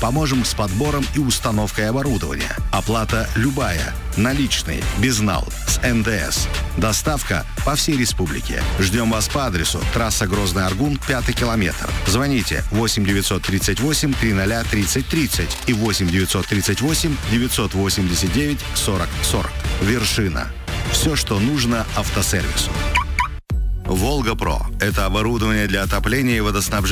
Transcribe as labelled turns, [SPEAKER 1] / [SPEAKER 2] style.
[SPEAKER 1] Поможем с подбором и установкой оборудования. Оплата любая. Наличные, безнал, с НДС. Доставка по всей республике. Ждем вас по адресу трасса Грозный-Аргун, 5-й километр. Звоните 8 938 300 30 30 и 8 938 989 40 40. Вершина. Все, что нужно автосервису. «Волга-Про» — это оборудование для отопления и водоснабжения